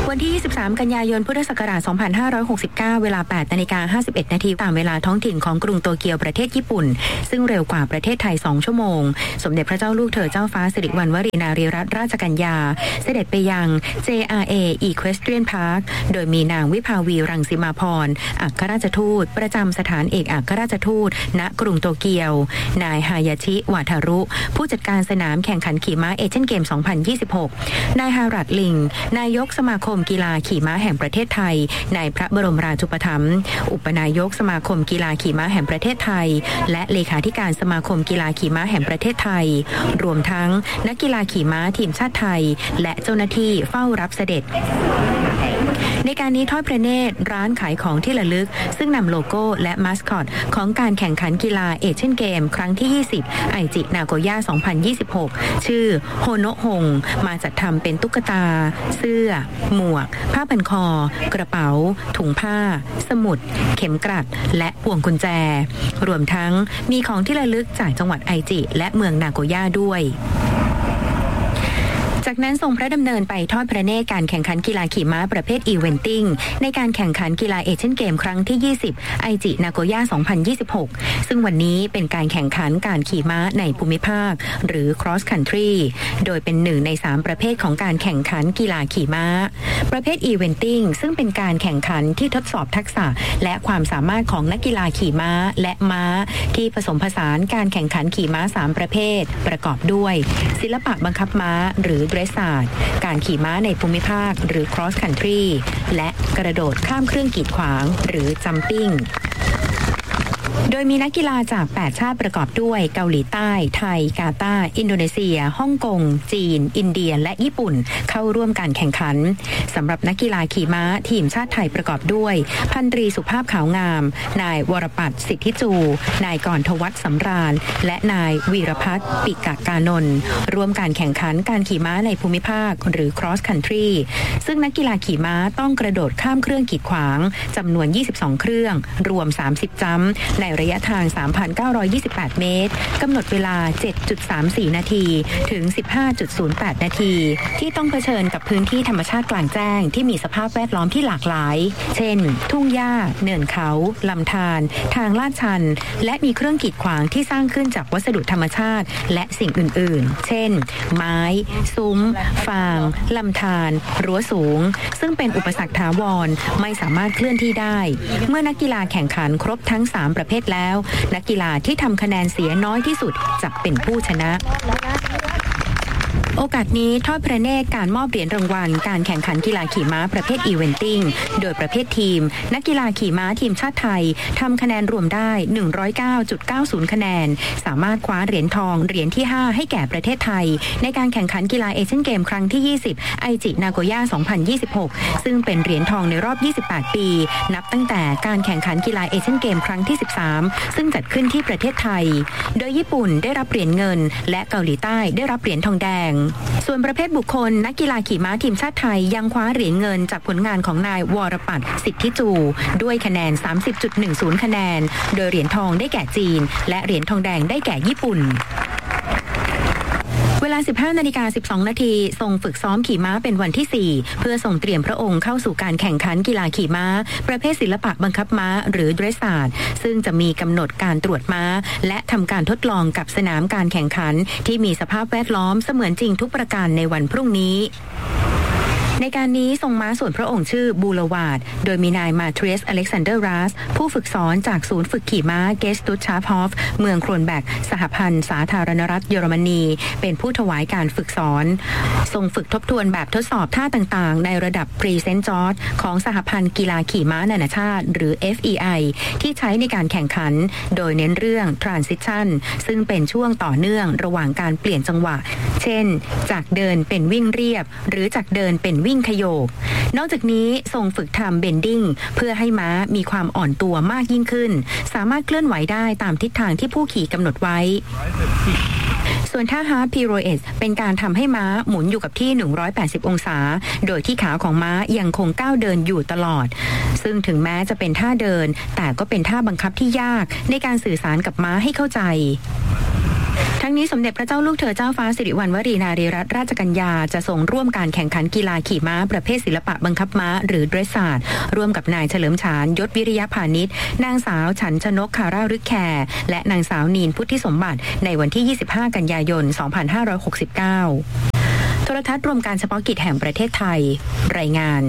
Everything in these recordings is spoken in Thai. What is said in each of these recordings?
วันที่23กันยายนพุทธศักราช2569เวลา 8:51 นาทีตามเวลาท้องถิ่นของกรุงโตเกียวประเทศญี่ปุ่นซึ่งเร็วกว่าประเทศไทย2ชั่วโมงสมเด็จพระเจ้าลูกเธอเจ้าฟ้าสิริวัณวรีนารีรัตนราชกัญญาเสด็จไปยัง JRA Equestrian Park โดยมีนางวิภาวีรังสิมาพรอัครราชทูตประจำสถานเอกอัครราชทูตณกรุงโตเกียวนายฮายาชิวาทารุผู้จัดการสนามแข่งขันขี่ม้าเอเชียนเกม 2026 นายฮารัตลิงนายกสมาคมกีฬาขี่ม้าแห่งประเทศไทยในพระบรมราชูปถัมภ์อุปนายกสมาคมกีฬาขี่ม้าแห่งประเทศไทยและเลขาธิการสมาคมกีฬาขี่ม้าแห่งประเทศไทยรวมทั้งนักกีฬาขี่ม้าทีมชาติไทยและเจ้าหน้าที่เฝ้ารับเสด็จในการนี้ทอดพระเนตรร้านขายของที่ระลึกซึ่งนำโลโก้และมาสคอตของการแข่งขันกีฬาเอเชียนเกมครั้งที่ 20 ไอจินาโกย่า 2026 ชื่อโฮโนะฮงมาจัดทำเป็นตุ๊กตาเสื้อหมวกผ้าพันคอกระเป๋าถุงผ้าสมุดเข็มกลัดและพวงกุญแจรวมทั้งมีของที่ระลึกจากจังหวัดไอจิและเมืองนาโกย่าด้วยจากนั้นทรงพระดำเนินไปทอดพระเนตรการแข่งขันกีฬาขี่ม้าประเภทอีเวนติ้งในการแข่งขันกีฬาเอเชียนเกมครั้งที่ 20 ไอจินาโกย่า 2026 ซึ่งวันนี้เป็นการแข่งขันการขี่ม้าในภูมิภาคหรือ cross country โดยเป็น1ใน3ประเภทของการแข่งขันกีฬาขี่ม้าประเภทอีเวนติ้งซึ่งเป็นการแข่งขันที่ทดสอบทักษะและความสามารถของนักกีฬาขี่ม้าและม้าที่ผสมผสานการแข่งขันขี่ม้า3ประเภทประกอบด้วยศิลปะบังคับม้าหรือการขี่ม้าในภูมิภาคหรือ cross country และกระโดดข้ามเครื่องกีดขวางหรือ jumpingโดยมีนักกีฬาจาก8ชาติประกอบด้วยเกาหลีใต้ไทยกาตาร์อินโดนีเซียฮ่องกงจีนอินเดียและญี่ปุ่นเข้าร่วมการแข่งขันสำหรับนักกีฬาขี่ม้าทีมชาติไทยประกอบด้วยพันตรีสุภาพขาวงามนายวรปัตรสิทธิจูนายกรทวัฒน์สำราญและนายวีรพัฒน์ปิกกานนท์ร่วมการแข่งขันการขี่ม้าในภูมิภาคหรือ cross country ซึ่งนักกีฬาขี่ม้าต้องกระโดดข้ามเครื่องกีดขวางจำนวน22เครื่องรวม30จัมป์ในระยะทาง 3,928 เมตรกำหนดเวลา 7.34 นาทีถึง 15.08 นาทีที่ต้องเผชิญกับพื้นที่ธรรมชาติกลางแจ้งที่มีสภาพแวดล้อมที่หลากหลายเช่นทุ่งหญ้าเนินเขาลำธารทางลาดชันและมีเครื่องกีดขวางที่สร้างขึ้นจากวัสดุธรรมชาติและสิ่งอื่นๆเช่นไม้ซุ้มฟางลำธารรั้วสูงซึ่งเป็นอุปสรรคถาวรไม่สามารถเคลื่อนที่ได้เมื่อนักกีฬาแข่งขันครบทั้ง3ประเภทแล้วนักกีฬาที่ทำคะแนนเสียน้อยที่สุดจะเป็นผู้ชนะโอกาสนี้ทอดพระเนตรการมอบเหรียญรางวัลการแข่งขันกีฬาขี่ม้าประเภทอีเวนติ้งโดยประเภททีมนักกีฬาขี่ม้าทีมชาติไทยทำคะแนนรวมได้ 109.90 คะแนนสามารถคว้าเหรียญทองเหรียญที่5ให้แก่ประเทศไทยในการแข่งขันกีฬาเอเชียนเกมครั้งที่ 20 ไอจินาโกย่า 2026 ซึ่งเป็นเหรียญทองในรอบ28ปีนับตั้งแต่การแข่งขันกีฬาเอเชียนเกมครั้งที่13ซึ่งจัดขึ้นที่ประเทศไทยโดยญี่ปุ่นได้รับเหรียญเงินและเกาหลีใต้ได้รับเหรียญทองแดงส่วนประเภทบุคคลนักกีฬาขี่ม้าทีมชาติไทยยังคว้าเหรียญเงินจากผลงานของนายวรปัตรสิทธิจูด้วยคะแนน 30.10 คะแนนโดยเหรียญทองได้แก่จีนและเหรียญทองแดงได้แก่ญี่ปุ่นเวลา 15:12 นาทีทรงฝึกซ้อมขี่ม้าเป็นวันที่4เพื่อส่งเตรียมพระองค์เข้าสู่การแข่งขันกีฬาขี่ม้าประเภทศิลปะบังคับม้าหรือเดรสซาร์ดซึ่งจะมีกำหนดการตรวจม้าและทำการทดลองกับสนามการแข่งขันที่มีสภาพแวดล้อมเสมือนจริงทุกประการในวันพรุ่งนี้ในการนี้ทรงม้าส่วนพระองค์ชื่อบูลวาดโดยมีนายมาเทรสอเล็กซานเดอร์รัสผู้ฝึกสอนจากศูนย์ฝึกขี่ม้าเกสตุตชาร์พอฟเมืองโครนแบกสหพันธ์สาธารณรัฐเยอรมนีเป็นผู้ถวายการฝึกสอนทรงฝึกทบทวนแบบทดสอบท่าต่างๆในระดับพรีเซนต์จอร์จของสหพันธ์กีฬาขี่ม้านานาชาติหรือ FEI ที่ใช้ในการแข่งขันโดยเน้นเรื่อง transition ซึ่งเป็นช่วงต่อเนื่องระหว่างการเปลี่ยนจังหวะเช่นจากเดินเป็นวิ่งเรียบหรือจากเดินเป็นวิ่งขยโยกนอกจากนี้ทรงฝึกทำเบนดิ้งเพื่อให้ม้ามีความอ่อนตัวมากยิ่งขึ้นสามารถเคลื่อนไหวได้ตามทิศทางที่ผู้ขี่กำหนดไว้ส่วนท่าฮาร์ดพีโรเอสเป็นการทำให้ม้าหมุนอยู่กับที่180องศาโดยที่ขาของม้ายังคงก้าวเดินอยู่ตลอดซึ่งถึงแม้จะเป็นท่าเดินแต่ก็เป็นท่าบังคับที่ยากในการสื่อสารกับม้าให้เข้าใจทั้งนี้สมเด็จพระเจ้าลูกเธอเจ้าฟ้าสิริวัณวรีนารีรัตนราชกัญญาจะทรงร่วมการแข่งขันกีฬาขี่ม้าประเภทศิลปะบังคับม้าหรือเดรสซาร์ดร่วมกับนายเฉลิมฉานยศวิริยพานิชนางสาวฉันชนกคารารึกแคร์และนางสาวนีนพุทธิสมบัติในวันที่25กันยายน2569โทรทัศน์รวมการเฉพาะกิจแห่งประเทศไทยรายงาน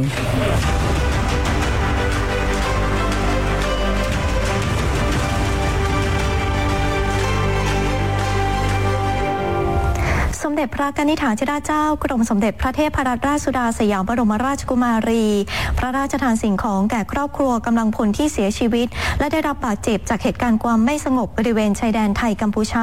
สมเด็จพระกนิษฐาธิราชเจ้ากรมสมเด็จพระเทพรัตนราชสุดาสยามบรมราชกุมารีพระราชทานสิ่งของแก่ครอบครัวกำลังพลที่เสียชีวิตและได้รับบาดเจ็บจากเหตุการณ์ความไม่สงบบริเวณชายแดนไทยกัมพูชา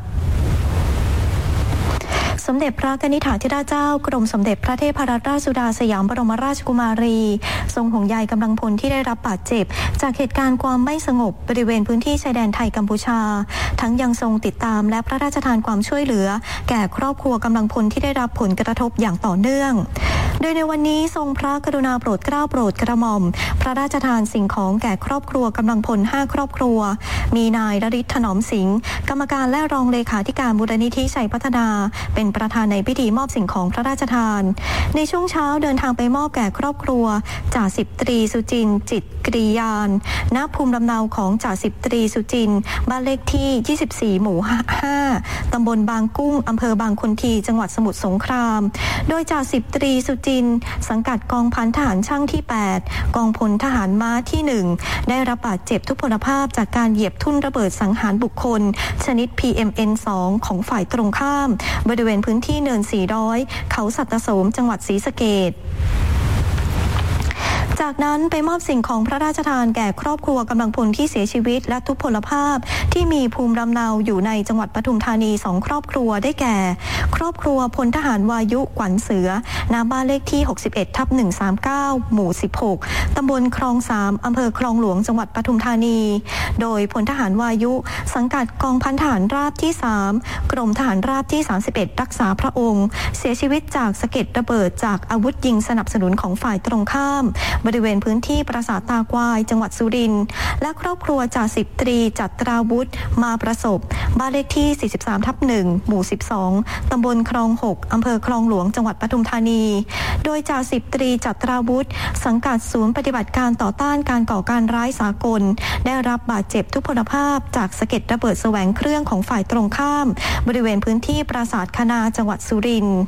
สมเด็จพระกนิษฐาธิราชเจ้ากรมสมเด็จพระเทพรัตนราชสุดาสยามบรมราชกุมารีทรงห่วงใยกำลังพลที่ได้รับบาดเจ็บจากเหตุการณ์ความไม่สงบบริเวณพื้นที่ชายแดนไทยกัมพูชาทั้งยังทรงติดตามและพระราชทานความช่วยเหลือแก่ครอบครัวกำลังพลที่ได้รับผลกระทบอย่างต่อเนื่องโดยในวันนี้ทรงพระกรุณาโปรดเกล้าโปรดกระหม่อมพระราชทานสิ่งของแก่ครอบครัวกำลังพล5ครอบครัวมีนายรฤทธิ์ถนอมสิงห์กรรมการและรองเลขาธิการมูลนิธิชัยพัฒนาเป็นประธานในพิธีมอบสิ่งของพระราชทานในช่วงเช้าเดินทางไปมอบแก่ครอบครัวจ่าสิบตรีสุจินต์จิตกรียานณภูมิลำเนาของจ่าสิบตรีสุจินต์บ้านเลขที่24หมู่5ตำบลบางกุ้งอำเภอบางคนทีจังหวัดสมุทรสงครามโดยจ่าสิบตรีสุจินต์สังกัดกองพันทหารช่างที่8กองพลทหารม้าที่1ได้รับบาดเจ็บทุพพลภาพจากการเหยียบทุ่นระเบิดสังหารบุคคลชนิด PMN2 ของฝ่ายตรงข้ามบริเวณพื้นที่เนิน400เขาสัตโสมจังหวัดศรีสะเกษจากนั้นไปมอบสิ่งของพระราชทานแก่ครอบครัวกำลังพลที่เสียชีวิตและทุพพลภาพที่มีภูมิลำเนาอยู่ในจังหวัดปทุมธานี2ครอบครัวได้แก่ครอบครัวพลทหารวายุขวัญเสือณบ้านเลขที่61/139หมู่16ตำบลคลอง3อำเภอคลองหลวงจังหวัดปทุมธานีโดยพลทหารวายุสังกัดกองพันทหารราบที่3กรมทหารราบที่31รักษาพระองค์เสียชีวิตจากสะเก็ดระเบิดจากอาวุธยิงสนับสนุนของฝ่ายตรงข้ามบริเวณพื้นที่ปราสาทตากวายจังหวัดสุรินทร์และครอบครัวจ่าสิบตรีจัตราวุธมาประสบบ้านเลขที่43/1หมู่12ตำบลคลอง6อำเภอคลองหลวงจังหวัดปทุมธานีโดยจ่าสิบตรีจัตราวุธสังกัดศูนย์ปฏิบัติการต่อต้านการก่อการร้ายสากลได้รับบาดเจ็บทุพพลภาพจากสะเก็ดระเบิดแสวงเครื่องของฝ่ายตรงข้ามบริเวณพื้นที่ปราสาทคณาจังหวัดสุรินทร์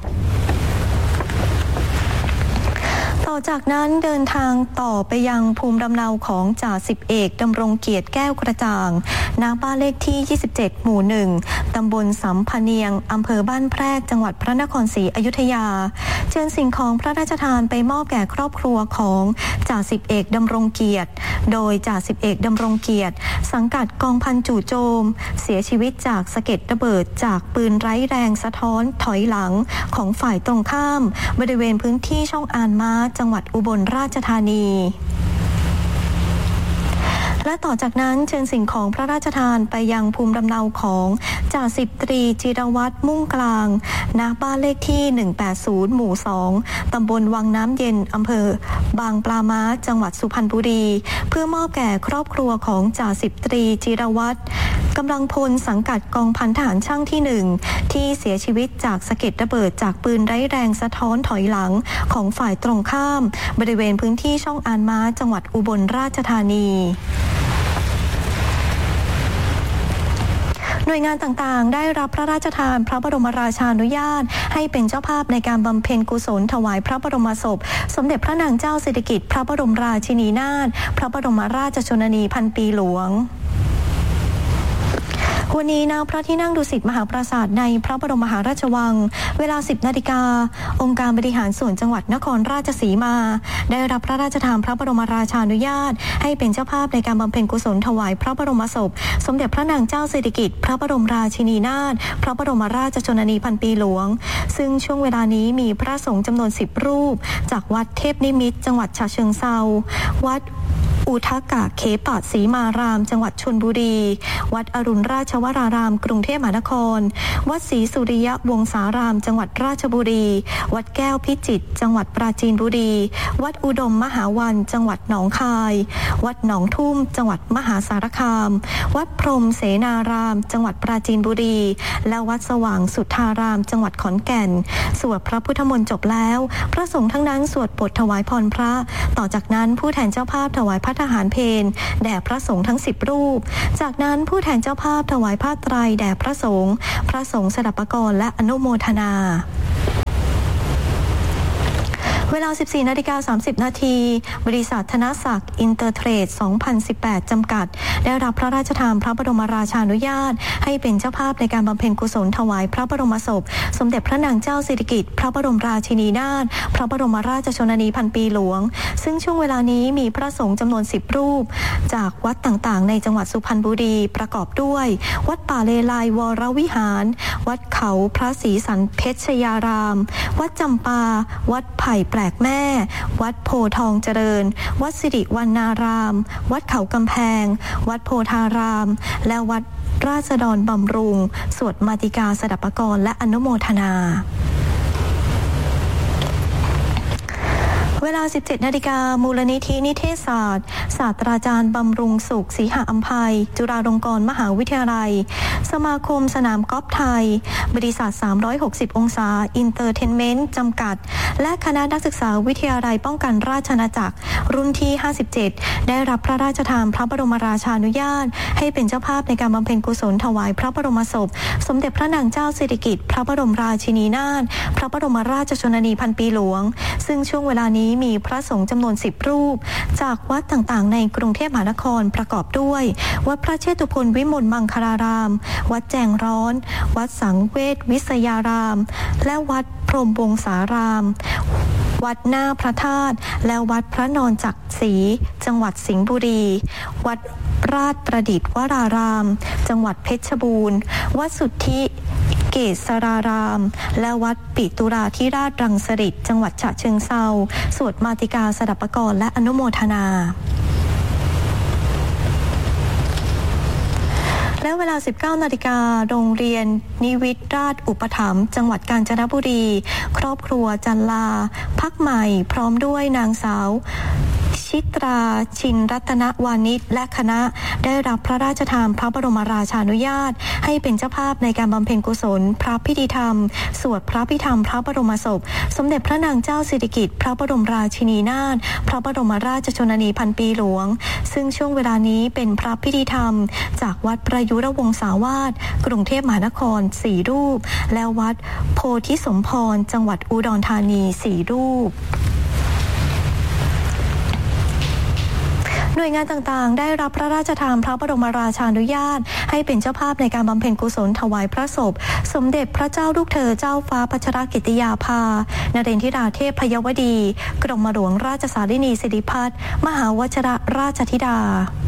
ต่อจากนั้นเดินทางต่อไปยังภูมิลำเนาของจ่าสิบเอกดำรงเกียรติแก้วกระจ่างณบ้านเลขที่27หมู่1ตำบลสำพะเนียงอำเภอบ้านแพรกจังหวัดพระนครศรีอยุธยาเชิญสิ่งของพระราชทานไปมอบแก่ครอบครัวของจ่าสิบเอกดำรงเกียรติโดยจ่าสิบเอกดำรงเกียรติสังกัดกองพันจู่โจมเสียชีวิตจากสะเก็ดระเบิดจากปืนไร้แรงสะท้อนถอยหลังของฝ่ายตรงข้ามบริเวณพื้นที่ช่องอานม้าจังหวัดอุบลราชธานีและต่อจากนั้นเชิญสิ่งของพระราชทานไปยังภูมิลำเนาของจ่าสิบตรีจิรวัตรมุ่งกลางณบ้านเลขที่180หมู่2ตำบลวังน้ำเย็นอำเภอบางปลาม้าจังหวัดสุพรรณบุรีเพื่อมอบแก่ครอบครัวของจ่าสิบตรีจิรวัตรกำลังพลสังกัดกองพันทหารช่างที่1ที่เสียชีวิตจากสะเก็ดระเบิดจากปืนไร้แรงสะท้อนถอยหลังของฝ่ายตรงข้ามบริเวณพื้นที่ช่องอานม้าจังหวัดอุบลราชธานีหน่วยงานต่างๆได้รับพระราชทานพระบรมราชานุญาตให้เป็นเจ้าภาพในการบำเพ็ญกุศลถวายพระบรมศพสมเด็จพระนางเจ้าสิริกิติ์พระบรมราชินีนาถพระบรมราชชนนีพันปีหลวงวันนี้ณพระที่นั่งดุสิตมหาปราสาทในพระบรมมหาราชวังเวลา 10 นาฬิกาองค์การบริหารส่วนจังหวัดนครราชสีมาได้รับพระราชทานพระบรมราชานุญาตให้เป็นเจ้าภาพในการบำเพ็ญกุศลถวายพระบรมศพสมเด็จพระนางเจ้าสิริกิติ์พระบรมราชินีนาถพระบรมราชชนนีพันปีหลวงซึ่งช่วงเวลานี้มีพระสงฆ์จำนวน10รูปจากวัดเทพนิมิตรจังหวัดฉะเชิงเทราวัดอุทกะเขปะศรีมารามจังหวัดชลบุรีวัดอรุณราชวรารามกรุงเทพมหานครวัดศรีสุริยวงศารามจังหวัดราชบุรีวัดแก้วพิจิตรจังหวัดปราจีนบุรีวัดอุดมมหาวันจังหวัดหนองคายวัดหนองทุ่มจังหวัดมหาสารคามวัดพรหมเสนารามจังหวัดปราจีนบุรีและวัดสว่างสุทธารามจังหวัดขอนแก่นสวดพระพุทธมนต์จบแล้วพระสงฆ์ทั้งนั้นสวดบทถวายพรพระต่อจากนั้นผู้แทนเจ้าภาพถวายภัตตาหารเพลแด่พระสงฆ์ทั้ง10รูปจากนั้นผู้แทนเจ้าภาพถวายผ้าไตรแด่พระสงฆ์สดับปกรณ์และอนุโมทนาเวลา 14:30 นาทีบริษัทธนศักดิ์อินเตอร์เทรด 2018 จำกัดได้รับพระราชทานพระบรมราชานุญาตให้เป็นเจ้าภาพในการบำเพ็ญกุศลถวายพระบรมศพสมเด็จพระนางเจ้าสิริกิติ์พระบรมราชินีนาถพระบรมราชชนนีพันปีหลวงซึ่งช่วงเวลานี้มีพระสงฆ์จำนวน10รูปจากวัดต่างๆในจังหวัดสุพรรณบุรีประกอบด้วยวัดป่าเลไลวรวิหารวัดเขาพระศรีสันเพชรยารามวัดจำปาวัดไผ่แปลกแม่วัดโพทองเจริญวัดสิริวรรณารามวัดเขากำแพงวัดโพธารามและวัดราษฎรบำรุงสวดมาติกาสดับปกรณ์และอนุโมทนาเวลา 17 นาฬิกามูลนิธินิเทศศาสตร์ศาสตราจารย์บำรุงสุขศรีหอัมภัยจุฬาลงกรณ์มหาวิทยาลัยสมาคมสนามกอล์ฟไทยบริษัท360องศาอินเตอร์เทนเมนต์จำกัดและคณะนักศึกษาวิทยาลัยป้องกันราชอาณาจักรรุ่นที่57ได้รับพระราชทานพระบรมราชานุญาตให้เป็นเจ้าภาพในการบำเพ็ญกุศลถวายพระบรมศพสมเด็จพระนางเจ้าสิริกิติ์พระบรมราชินีนาถพระบรมราชชนนีพันปีหลวงซึ่งช่วงเวลานี้มีพระสงฆ์จำนวน10รูปจากวัดต่างๆในกรุงเทพมหานครประกอบด้วยวัดพระเชตุพนวิมลมังคลารามวัดแจงร้อนวัดสังเวชวิทยารามและวัดพรหมวงศารามวัดหน้าพระธาตุและวัดพระนอนจักรศรีจังหวัดสิงห์บุรีวัดราชประดิษฐ์วรารามจังหวัดเพชรบูรณ์วัดสุทธิเกษรารามและวัดปิตุราธิราชรังสฤษจังหวัดฉะเชิงเทราสวดมาติกาสดับปกรณ์และอนุโมทนาและเวลา 19 นาฬิกาโรงเรียนนิวิตราชอุปถัมภ์จังหวัดกาญจนบุรีครอบครัวจันลาพักใหม่พร้อมด้วยนางสาวชิตราชินรัตนวานิชและคณะได้รับพระราชทานพระบรมราชานุญาตให้เป็นเจ้าภาพในการบำเพ็ญกุศลพระพิธีธรรมสวดพระพิธรรมพระบรมศพสมเด็จพระนางเจ้าสิริกิติ์พระบรมราชินีนาถพระบรมราชชนนีพันปีหลวงซึ่งช่วงเวลานี้เป็นพระพิธีธรรมจากวัดประยุรวงศาวาสกรุงเทพมหานคร4รูปและวัดโพธิสมพรจังหวัดอุดรธานี4รูปหน่วยงานต่างๆได้รับพระราชทานพระบรมราชานุญาตให้เป็นเจ้าภาพในการบำเพ็ญกุศลถวายพระศพสมเด็จพระเจ้าลูกเธอเจ้าฟ้าพัชรกิติยาภานเรนทิราเทพพยวดีกรมหลวงราชสารินีสิริพัฒน์มหาวชิรราชธิดา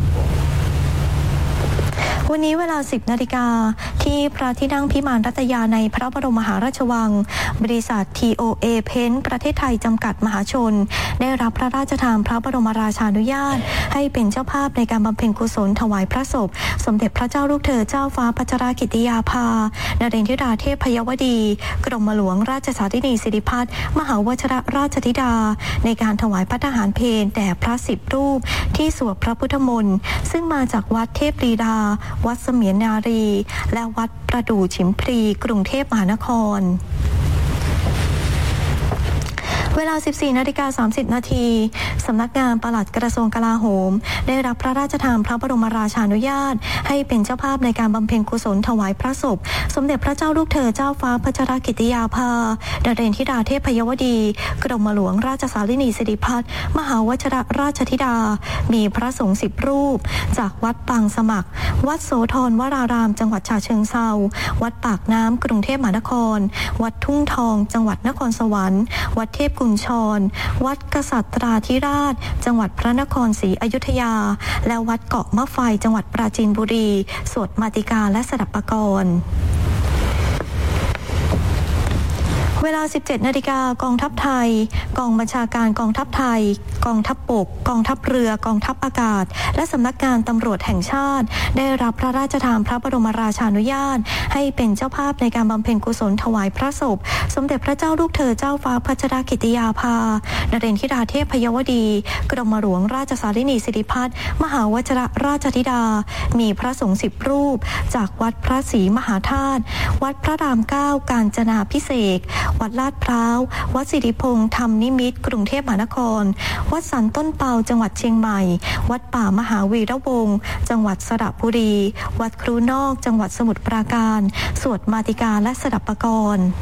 วันนี้เวลา 10 นาฬิกาที่พระที่นั่งพิมานรัตยาในพระบรมมหาราชวังบริษัท TOA เพนท์ประเทศไทยจำกัดมหาชนได้รับพระราชทานพระบรมราชานุญาตให้เป็นเจ้าภาพในการบำเพ็ญกุศลถวายพระศพสมเด็จพระเจ้าลูกเธอเจ้าฟ้าพัชรกิติยาภานเรนทิราเทพพยวดีกรมหลวงราชสารินีสิริพัฒน์มหาวชิรราชธิดาในการถวายภัตตาหารเพลแด่พระ10รูปที่สวดพระพุทธมนต์ซึ่งมาจากวัดเทพลีลาวัดเสมียนนารีและวัดประดู่ฉิมพลีกรุงเทพมหานครเวลา 14:30 นาทีสำนักงานปลัดกระทรวงกลาโหมได้รับพระราชทานพระบรมราชานุญาตให้เป็นเจ้าภาพในการบำเพ็ญกุศลถวายพระศพสมเด็จพระเจ้าลูกเธอเจ้าฟ้าพัชรกิติยาภานเรนทิราเทพพยวดีกรมหลวงราชสารินีสิริพัฒน์มหาวชิรราชธิดามีพระสงฆ์10รูปจากวัดปางสมัครวัดโสธรวรารามจังหวัดฉะเชิงเทราวัดปากน้ำกรุงเทพมหานครวัดทุ่งทองจังหวัดนครสวรรค์วัดเทพกุญชรวัดกษัตราธิราชจังหวัดพระนครศรีอยุธยาและวัดเกาะมะไฟจังหวัดปราจีนบุรีสวดมาติกาและสดับปกรณ์เวลา 17 นาฬิกากองทัพไทยกองบัญชาการกองทัพไทยกองทัพบกกองทัพเรือกองทัพอากาศและสำนักงานตำรวจแห่งชาติได้รับพระราชทานพระบรมราชานุญาตให้เป็นเจ้าภาพในการบำเพ็ญกุศลถวายพระศพสมเด็จพระเจ้าลูกเธอเจ้าฟ้าพัชรกิติยาภานเรนทิราเทพพยวดีกรมหลวงราชสารินีสิริพัฒน์มหาวชิรราชธิดามีพระสงฆ์10 รูปจากวัดพระศรีมหาธาตุวัดพระราม9กาญจนาภิเษกวัดลาดพร้าววัดสิริพงษ์ธรรมนิมิตรกรุงเทพมหานครวัดสันต้นเปาจังหวัดเชียงใหม่วัดป่ามหาวีระวงศ์จังหวัดสระบุรีวัดครูนอกจังหวัดสมุทรปราการสวดมาติกาและสดับปกรณ์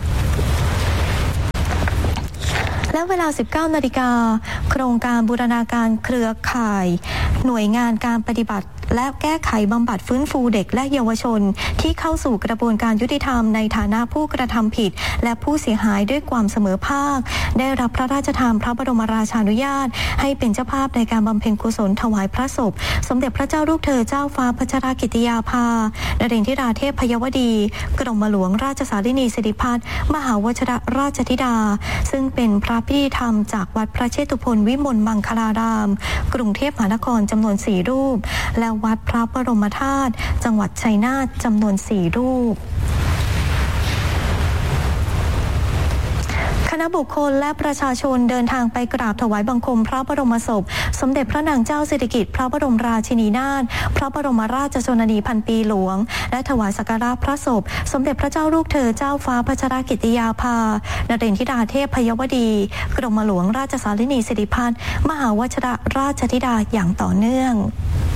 และเวลา 19 นาฬิกาโครงการบูรณาการเครือข่ายหน่วยงานการปฏิบัติและแก้ไขบำบัดฟื้นฟูเด็กและเยาวชนที่เข้าสู่กระบวนการยุติธรรมในฐานะผู้กระทำผิดและผู้เสียหายด้วยความเสมอภาคได้รับพระราชทานพระบรมราชานุญาตให้เป็นเจ้าภาพในการบำเพ็ญกุศลถวายพระศพสมเด็จพระเจ้าลูกเธอเจ้าฟ้าพัชรกิติยาภานเรนทิราเทพพยวดีกรมหลวงราชสารินีสิริพัฒน์มหาวชิรราชธิดาซึ่งเป็นพระพิธีธรรมจากวัดพระเชตุพนวิมลมังคลารามกรุงเทพมหานครจำนวน4 รูปและวัดพระบรมธาตุจังหวัดชัยนาทจำนวน4 รูปคณะบุคคลและประชาชนเดินทางไปกราบถวายบังคมพระบรมศพสมเด็จพระนางเจ้าสิริกิติ์พระบรมราชินีนาถพระบรมราชชนนีพันปีหลวงและถวายสักการะพระศพสมเด็จพระเจ้าลูกเธอเจ้าฟ้าพัชรกิติยาภานเรนทิราเทพพยวดีกรมหลวงราชสารินีสิริพัฒน์มหาวชิรราชธิดาอย่างต่อเนื่อง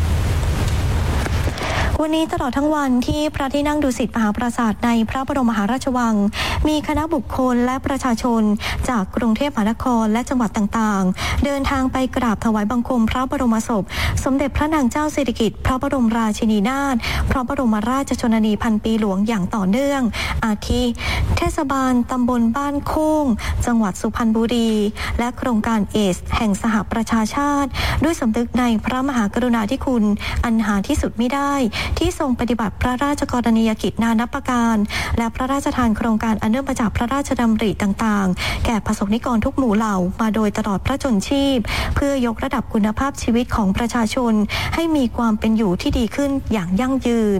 วันนี้ตลอดทั้งวันที่พระที่นั่งดุสิตมหาปราสาทในพระบรมมหาราชวังมีคณะบุคคลและประชาชนจากกรุงเทพมหานครและจังหวัดต่างๆเดินทางไปกราบถวายบังคมพระบรมศพสมเด็จพระนางเจ้าสิริกิติ์พระบรมราชินีนาถพระบรมราชชนนีพันปีหลวงอย่างต่อเนื่องอาทิเทศบาลตำบลบ้านโค้งจังหวัดสุพรรณบุรีและโครงการเอสแห่งสหประชาชาติด้วยสำนึกในพระมหากรุณาธิคุณอันหาที่สุดมิได้ที่ทรงปฏิบัติพระราชกรณียกิจนานับประการและพระราชทานโครงการอันเนื่องมาจากพระราชดำริต่างๆแก่ประสบนิกรทุกหมู่เหล่ามาโดยตลอดพระชนชีพเพื่อยกระดับคุณภาพชีวิตของประชาชนให้มีความเป็นอยู่ที่ดีขึ้นอย่างยั่งยืน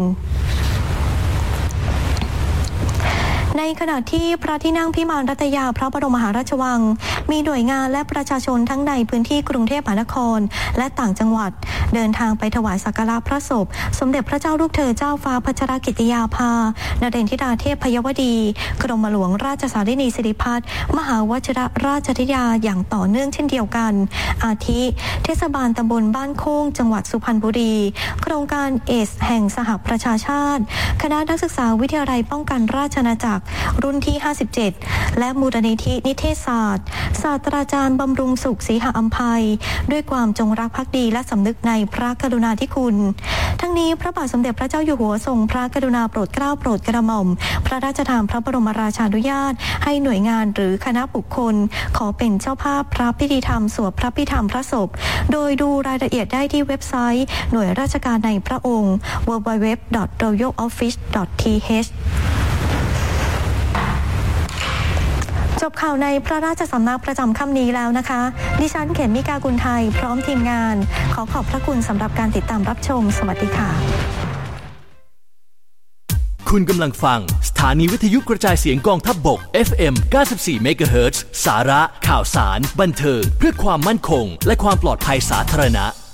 ในขณะที่พระที่นั่งพิมานรัตยาพระบรมมหาราชวังมีหน่วยงานและประชาชนทั้งในพื้นที่กรุงเทพมหานครและต่างจังหวัดเดินทางไปถวายสักการะพระศพสมเด็จพระเจ้าลูกเธอเจ้าฟ้าพัชรกิติยาภานเรนทิราเทพพยวดีกรมหลวงราชสารินีสิริพัฒน์มหาวชิรราชธิดาอย่างต่อเนื่องเช่นเดียวกันอาทิเทศบาลตำบลบ้านโค้งจังหวัดสุพรรณบุรีโครงการเอสแห่งสหประชาชาติคณะนักศึกษาวิทยาลัยป้องกันราชอาณาจักรรุ่นที่57และมูลนิธินิเทศศาสตร์ศาสตราจารย์บำรุงสุขศรีหอัมภัยด้วยความจงรักภักดีและสำนึกในพระกรุณาธิคุณทั้งนี้พระบาทสมเด็จพระเจ้าอยู่หัวทรงพระกรุณาโปรดเกล้าโปรดกระหม่อมพระราชทานพระบรมราชานุญาตให้หน่วยงานหรือคณะบุคคลขอเป็นเจ้าภาพพระพิธีธรรมสวดพระพิธรรมพระศพโดยดูรายละเอียดได้ที่เว็บไซต์หน่วยราชการในพระองค์ www.royaloffice.thจบข่าวในพระราชสำนักประจำค่ำนี้แล้วนะคะดิฉันเขมิกากุลไทยพร้อมทีมงานขอขอบพระคุณสำหรับการติดตามรับชมสวัสดีค่ะคุณกำลังฟังสถานีวิทยุกระจายเสียงกองทัพบก FM 94 เมกะเฮิรตซ์สาระข่าวสารบันเทิงเพื่อความมั่นคงและความปลอดภัยสาธารณะ